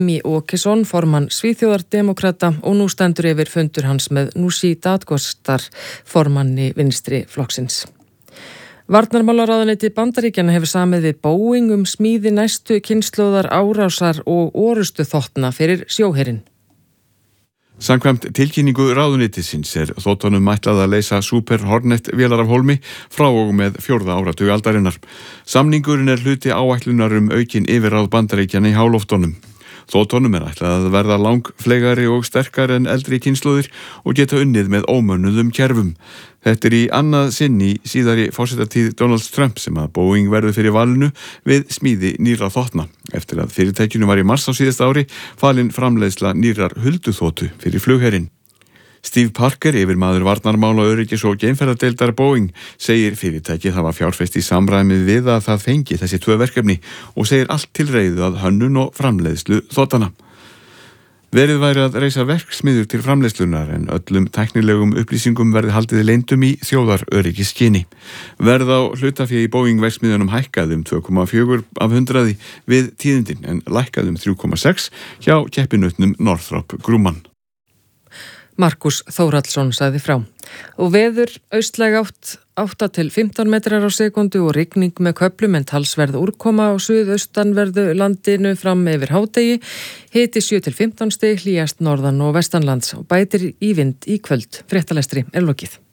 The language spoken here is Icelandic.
Jimmie Åkesson, formann Svíþjóðardemókrata og nú stendur yfir fundur hans með Nooshi Dadgostar, formanni vinstri flokksins. Varnarmálaráðuneyti Bandaríkjanna hefur samið við Boeing smíði næstu kynslóðar árásar og orustuþotna fyrir sjóherinn. Samkvæmt tilkynningu ráðuneytisins þotunum ætlað að leysa Super Hornet vélar af hólmi frá og með 4. áratug aldarinnar. Samningurinn hluti áætlunar aukin yfirráð Bandaríkjanna í háloftunum. Þotunum ætlað að verða langflegari og sterkari en eldri kynslóðir og geta unnið með ómönnuðum kerfum. Þetta í annað sinn í síðari forsetatíð Donald Trump sem að Boeing verður fyrir valinu við smíði nýrra þotna. Eftir að fyrirtækinu var í mars á síðasta ári falin framleiðsla nýrrar hulduþotu fyrir flugherinn. Steve Parker, yfirmaður varnarmála, öryggis og geimferðadeildar Boeing, segir fyrirtækið hafa fjárfest í samræmi við að það fengi þessi 2 verkefni og segir allt til reiðu að hönnun og framleiðslu þotana. Verið væri að reisa verksmiðjur til framleiðslunar en öllum tæknilegum upplýsingum verði haldið leyndum í þjóðaröryggisskyni. Verð á hlutafé í Boeing verksmiðjunum hækkaði 2,4% við tíðindin en lækkaði 3,6% hjá keppinautunum Northrop Grumman. Markus Þórhallsson sagði frá. Og veður austlæg átt 8 til 15 metrar á sekundu og rigning með köflum en talsverð úrkoma á suðaustanverðu landinu fram yfir hádegi. Hiti 7 til 15 stig, hlýjast norðan og vestanlands og bætir í vind í kvöld. Fréttalestri lokið.